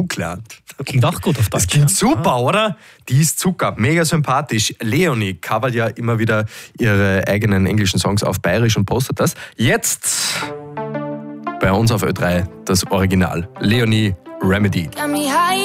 dazu gelernt. Klingt auch gut auf Deutsch. Das klingt super, oder? Die ist Zucker, mega sympathisch. Leonie covert ja immer wieder ihre eigenen englischen Songs auf Bayerisch und postet das. Jetzt bei uns auf Ö3 das Original. Leonie Remedy.